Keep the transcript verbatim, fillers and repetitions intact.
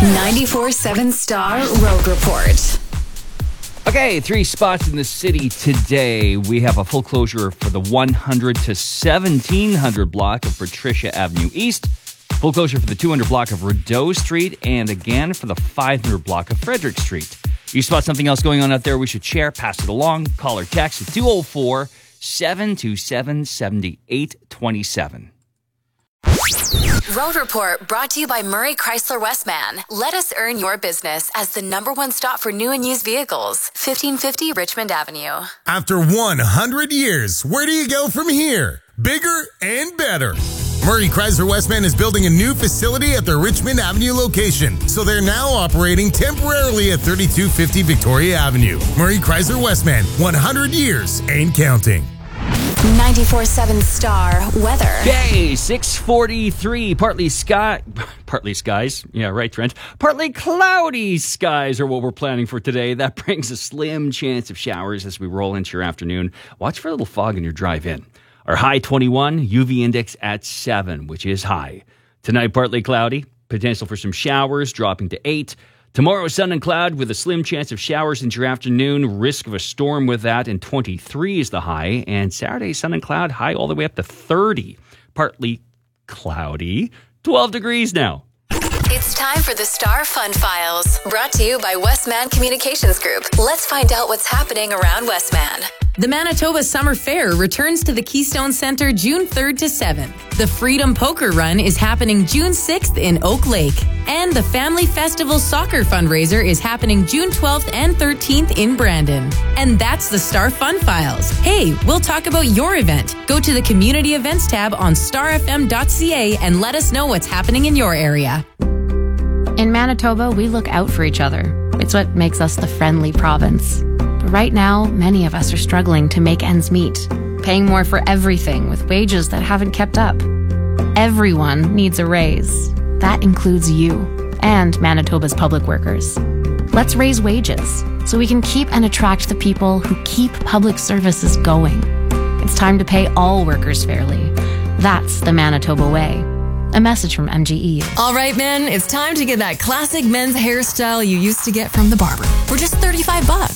ninety-four point seven Star Road Report. Okay, three spots in the city today. We have a full closure for the one hundred to seventeen hundred block of Patricia Avenue East. Full closure for the two hundred block of Rideau Street. And again for the five hundred block of Frederick Street. You spot something else going on out there we should share, pass it along. Call or text at two oh four, seven two seven, seven eight two seven. Road Report brought to you by Murray Chrysler Westman. Let us earn your business as the number one stop for new and used vehicles. fifteen fifty Richmond Avenue. After one hundred years, where do you go from here? Bigger and better. Murray Chrysler Westman is building a new facility at their Richmond Avenue location, so they're now operating temporarily at thirty-two fifty Victoria Avenue. Murray Chrysler Westman, one hundred years and counting. ninety-four point seven Star Weather. Okay, six forty-three. Partly sky, partly skies. Yeah, right, Trent. Partly cloudy skies are what we're planning for today. That brings a slim chance of showers as we roll into your afternoon. Watch for a little fog in your drive in. Our high twenty-one, U V index at seven, which is high. Tonight, partly cloudy. Potential for some showers, dropping to eight. Tomorrow, sun and cloud with a slim chance of showers into your afternoon. Risk of a storm with that, and twenty-three is the high. And Saturday, sun and cloud, high all the way up to thirty. Partly cloudy. twelve degrees now. It's time for the Star Fun Files, brought to you by Westman Communications Group. Let's find out what's happening around Westman. The Manitoba Summer Fair returns to the Keystone Centre June third to seventh. The Freedom Poker Run is happening June sixth in Oak Lake. And the Family Festival Soccer Fundraiser is happening June twelfth and thirteenth in Brandon. And that's the Star Fun Files. Hey, we'll talk about your event. Go to the Community Events tab on star f m dot c a and let us know what's happening in your area. In Manitoba, we look out for each other. It's what makes us the friendly province. But right now, many of us are struggling to make ends meet, paying more for everything with wages that haven't kept up. Everyone needs a raise. That includes you and Manitoba's public workers. Let's raise wages so we can keep and attract the people who keep public services going. It's time to pay all workers fairly. That's the Manitoba way. A message from M G E. All right, men, it's time to get that classic men's hairstyle you used to get from the barber for just thirty-five bucks.